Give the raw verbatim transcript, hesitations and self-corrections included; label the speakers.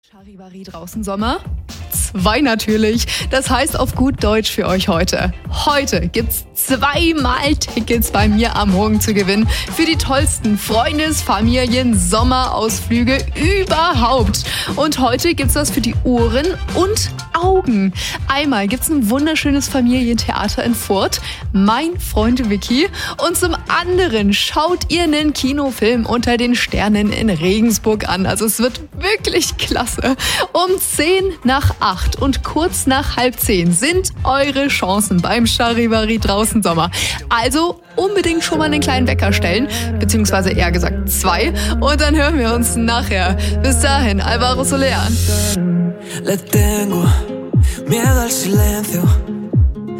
Speaker 1: Charivari draußen Sommer? Zwei natürlich. Das heißt auf gut Deutsch für euch heute. Heute gibt's zweimal Tickets bei mir am Morgen zu gewinnen für die tollsten Freundes-, Familien-, Sommerausflüge überhaupt. Und heute gibt's das für die Ohren und Augen. Einmal gibt's ein wunderschönes Familientheater in Furth, Mein Freund Vicky. Und zum anderen schaut ihr einen Kinofilm unter den Sternen in Regensburg an. Also es wird wirklich klasse. Um zehn nach acht und kurz nach halb zehn sind eure Chancen beim Charivari draußen Sommer. Also unbedingt schon mal einen kleinen Wecker stellen, beziehungsweise eher gesagt zwei. Und dann hören wir uns nachher. Bis dahin, Alvaro Soler.
Speaker 2: Le tengo miedo al silencio.